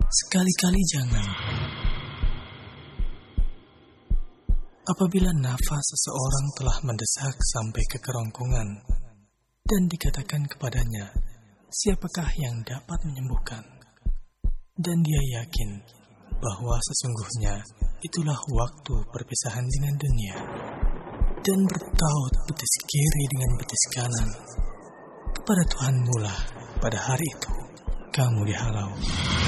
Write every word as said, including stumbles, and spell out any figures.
Sekali-kali jangan. Apabila nafas seseorang telah mendesak sampai ke kerongkongan dan dikatakan kepadanya, siapakah yang dapat menyembuhkan? Dan dia yakin bahwa sesungguhnya itulah waktu perpisahan dengan dunia dan bertaut betis kiri dengan betis kanan. Kepada Tuhanmu lah pada hari itu kamu dihalau.